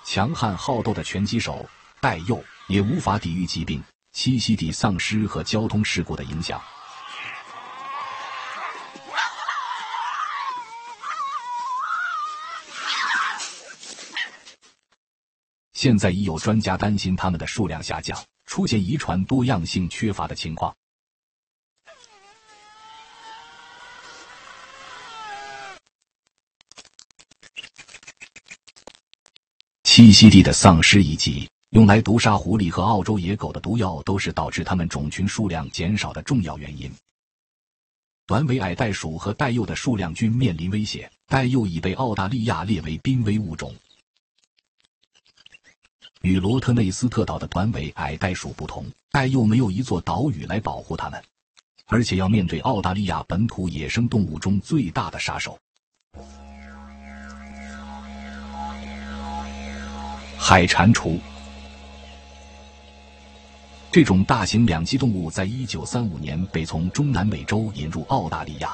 强悍好斗的拳击手戴佑也无法抵御疾病、栖息地丧失和交通事故的影响。现在已有专家担心它们的数量下降，出现遗传多样性缺乏的情况。栖息地的丧失以及用来毒杀狐狸和澳洲野狗的毒药都是导致它们种群数量减少的重要原因。短尾矮袋鼠和戴鼬的数量均面临威胁，戴鼬已被澳大利亚列为濒危物种。与罗特内斯特岛的短尾矮袋鼠不同，戴鼬没有一座岛屿来保护它们，而且要面对澳大利亚本土野生动物中最大的杀手——海蟾蜍。这种大型两栖动物在1935年被从中南美洲引入澳大利亚。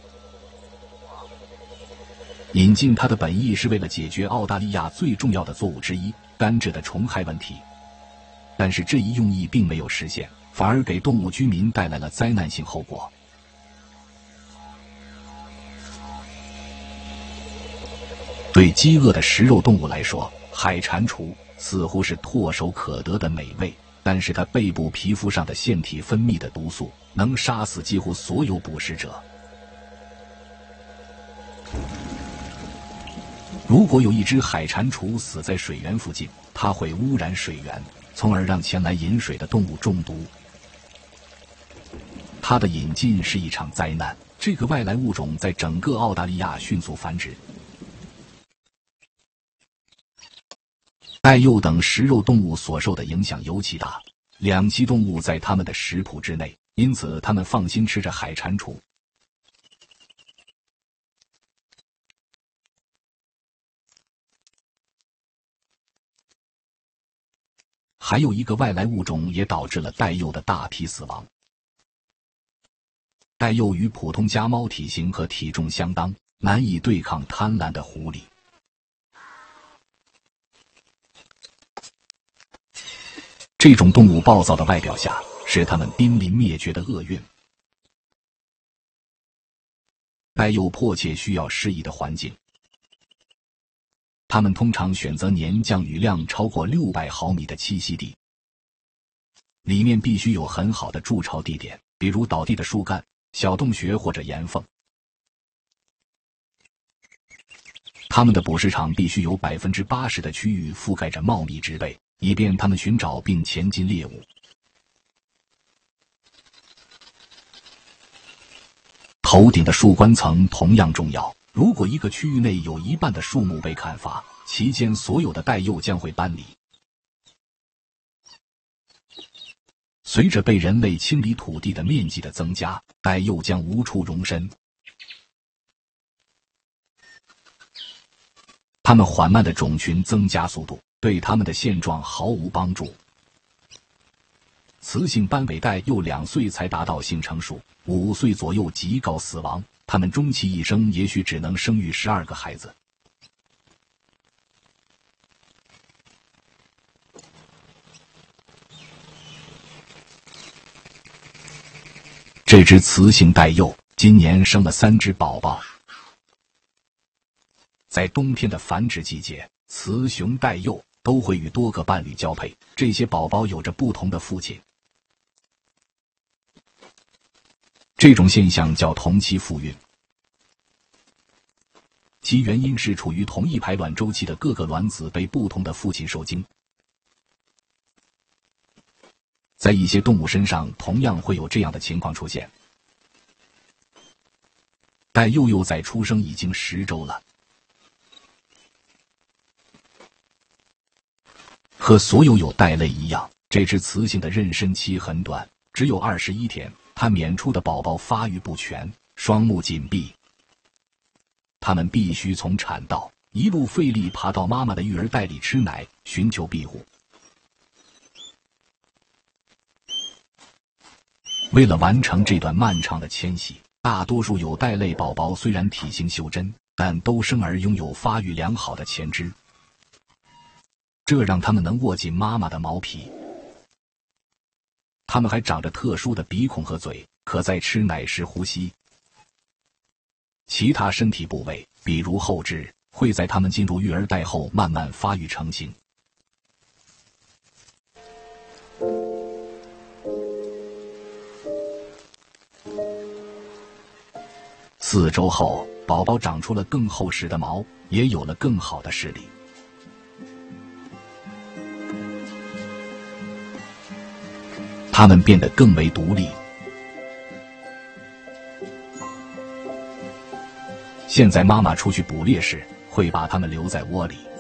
引进它的本意是为了解决澳大利亚最重要的作物之一甘蔗的虫害问题，但是这一用意并没有实现，反而给动物居民带来了灾难性后果。对饥饿的食肉动物来说，海蟾蜍似乎是唾手可得的美味，但是它背部皮肤上的腺体分泌的毒素能杀死几乎所有捕食者。如果有一只海蟾蜍死在水源附近，它会污染水源，从而让前来饮水的动物中毒。它的引进是一场灾难，这个外来物种在整个澳大利亚迅速繁殖。戴鼬等食肉动物所受的影响尤其大，两栖动物在它们的食谱之内，因此它们放心吃着海蟾蜍。还有一个外来物种也导致了戴鼬的大批死亡。戴鼬与普通家猫体型和体重相当，难以对抗贪婪的狐狸。这种动物暴躁的外表下，是它们濒临灭绝的厄运。戴鼬迫切需要适宜的环境。它们通常选择年降雨量超过600毫米的栖息地，里面必须有很好的筑巢地点，比如倒地的树干、小洞穴或者岩缝。它们的捕食场必须有80%的区域覆盖着茂密植被，以便它们寻找并前进猎物。头顶的树冠层同样重要。如果一个区域内有一半的树木被砍伐，期间所有的戴鼬将会搬离。随着被人类清理土地的面积的增加，戴鼬将无处容身。它们缓慢的种群增加速度对它们的现状毫无帮助。雌性斑尾戴鼬2岁才达到性成熟，5岁左右极高死亡。它们终其一生也许只能生育12个孩子。这只雌性戴鼬今年生了3只宝宝。在冬天的繁殖季节，雌雄戴鼬都会与多个伴侣交配，这些宝宝有着不同的父亲。这种现象叫同期复孕，其原因是处于同一排卵周期的各个卵子被不同的父亲受精。在一些动物身上同样会有这样的情况出现。戴鼬幼崽出生已经10周了。和所有有袋类一样，这只雌性的妊娠期很短，只有21天。它娩出的宝宝发育不全，双目紧闭。它们必须从产道一路费力爬到妈妈的育儿袋里吃奶，寻求庇护。为了完成这段漫长的迁徙，大多数有袋类宝宝虽然体型袖珍，但都生而拥有发育良好的前肢。 这让它们能握紧妈妈的毛皮。它们还长着特殊的鼻孔和嘴，可在吃奶时呼吸。其他身体部位，比如后肢，会在它们进入育儿袋后慢慢发育成型。4周后，宝宝长出了更厚实的毛，也有了更好的视力。它们变得更为独立。现在妈妈出去捕猎时，会把它们留在窝里。